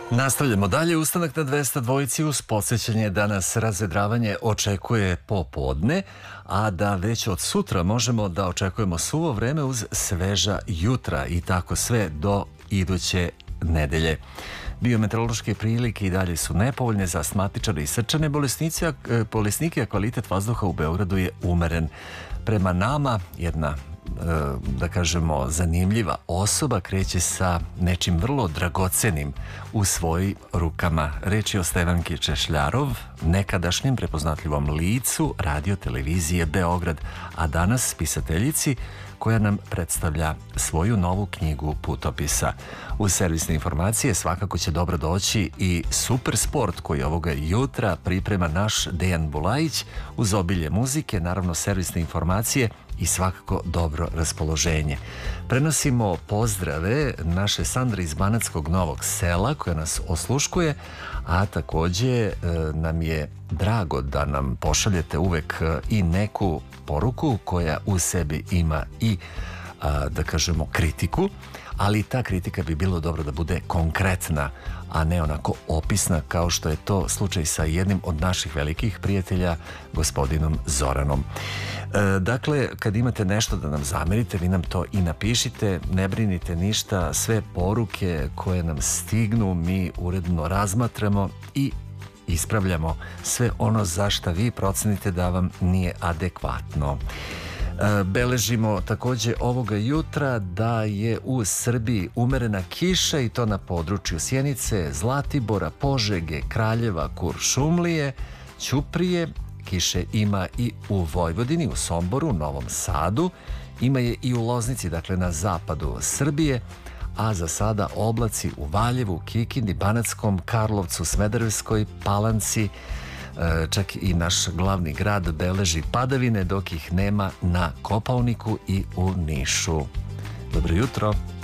Nastavljamo dalje, ustanak na 202 uz podsjećanje da nas razvedravanje očekuje popodne, a da već od sutra možemo da očekujemo suvo vreme uz sveža jutra i tako sve do iduće nedelje. Biometeorološke prilike i dalje su nepovoljne za astmatičare i srčane bolesnike, a kvalitet vazduha u Beogradu je umeren. Prema nama jedna da kažemo zanimljiva osoba kreće sa nečim vrlo dragocenim u svojim rukama. Reč je o Stevanki Češljarov, nekadašnjem prepoznatljivom licu radio televizije Beograd, a danas pisateljici koja nam predstavlja svoju novu knjigu putopisa. U servisne informacije svakako će dobro doći i super sport koji ovoga jutra priprema naš Dejan Bulajić uz obilje muzike, naravno servisne informacije i svakako dobro raspoloženje. Prenosimo pozdrave naše Sandre iz Banatskog Novog Sela koja nas osluškuje, a takođe nam je drago da nam pošaljete uvek i neku poruku koja u sebi ima i da kažemo kritiku, ali ta kritika bi bilo dobro da bude konkretna, a ne onako opisna kao što je to slučaj sa jednim od naših velikih prijatelja, gospodinom Zoranom. Dakle, kad imate nešto da nam zamerite, vi nam to i napišite, ne brinite ništa, sve poruke koje nam stignu mi uredno razmatramo i ispravljamo sve ono za šta vi procenite da vam nije adekvatno. Beležimo takođe ovoga jutra da je u Srbiji umerena kiša i to na području Sjenice, Zlatibora, Požege, Kraljeva, Kuršumlije, Ćuprije. Kiše ima i u Vojvodini, u Somboru, Novom Sadu, ima je i u Loznici, dakle na zapadu Srbije, a za sada oblaci u Valjevu, Kikindi, Banatskom, Karlovcu, Smederevskoj Palanci, čak i naš glavni grad beleži padavine, dok ih nema na Kopaoniku i u Nišu. Dobro jutro.